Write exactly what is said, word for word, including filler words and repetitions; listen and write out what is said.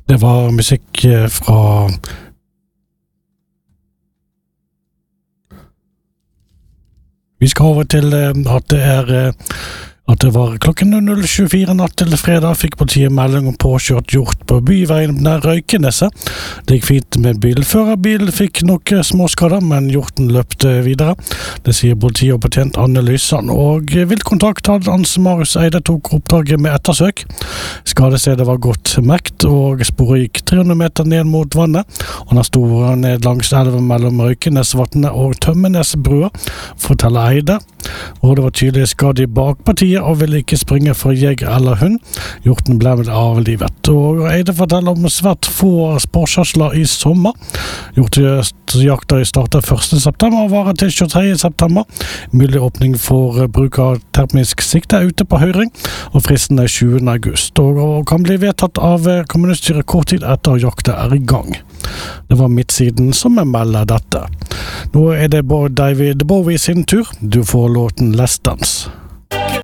Det var musikk fra Vi skal over til at det er at det var klokken null tjuefire natt til fredag fikk politiet melding om påkjørt hjort på byveien nær Røykeneset. Det gikk fint med bilfører. Bilen fikk noen småskader, men hjorten løpte videre. Det sier politi og betjent Anne Lysan, og viltkontakt hadde Hans Marius Eide tok oppdraget med ettersøk. Skadestedet var godt merkt, og sporet gikk tre hundre meter ned mot vannet, og den sto ned langs elven mellom Røykenesvatnet og Tømmernesbrua, forteller Eide. Og det var tydelig skade i bakpartiet og ville ikke springe for jeger eller hund. Hjorten ble med avlivet. Og Eide forteller om svært få sporskjørsler i sommer. Hjortejakta startet første september og varer til tjuetre september. Mulig åpning for bruk av termisk sikte ute på høring, og fristen er tjuende august. Og kan bli vedtatt av kommunestyret kort tid etter at jakta er i gang. Det var Midtsiden som melder dette. Nå er det David Bowie sin tur. Du får låten Less Dance.